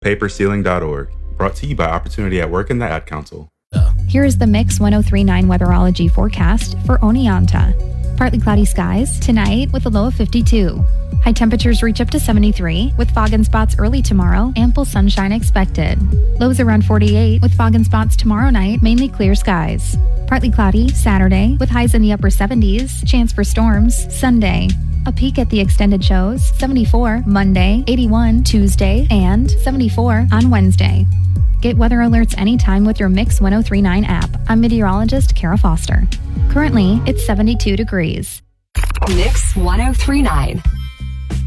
paperceiling.org. Brought to you by Opportunity at Work and the Ad Council. Here is the Mix 1039 weatherology forecast for Oneonta. Partly cloudy skies tonight with a low of 52. High temperatures reach up to 73 with fog and spots early tomorrow. Ample sunshine expected. Lows around 48 with fog and spots tomorrow night. Mainly clear skies. Partly cloudy Saturday with highs in the upper 70s. Chance for storms Sunday. A peek at the extended shows. 74 Monday, 81 Tuesday, and 74 on Wednesday. Get weather alerts anytime with your Mix 1039 app. I'm meteorologist Kara Foster. Currently, it's 72 degrees. Mix 1039.